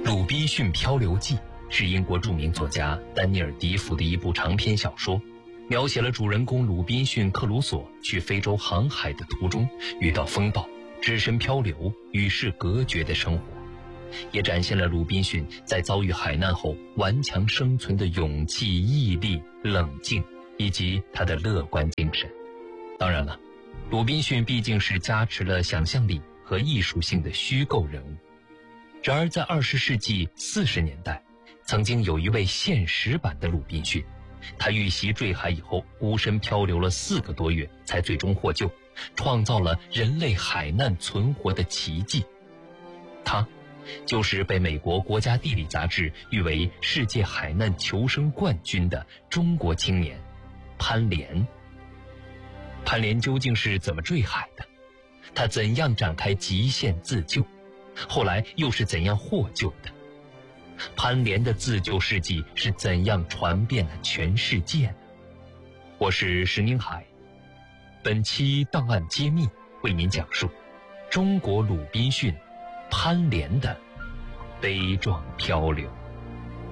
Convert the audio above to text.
《鲁滨逊漂流记》是英国著名作家丹尼尔·迪福的一部长篇小说，描写了主人公鲁滨逊·克鲁索去非洲航海的途中遇到风暴，只身漂流，与世隔绝的生活，也展现了鲁滨逊在遭遇海难后顽强生存的勇气、毅力、冷静以及他的乐观精神。当然了，鲁滨逊毕竟是加持了想象力和艺术性的虚构人物。然而在20世纪40年代，曾经有一位现实版的鲁滨逊，他遇袭坠海以后，孤身漂流了4个多月，才最终获救，创造了人类海难存活的奇迹。他就是被美国国家地理杂志誉为世界海难求生冠军的中国青年潘连。潘连究竟是怎么坠海的？他怎样展开极限自救？后来又是怎样获救的？潘连的自救事迹是怎样传遍了全世界呢？我是石宁海，本期档案揭秘为您讲述中国鲁滨逊潘连的悲壮漂流。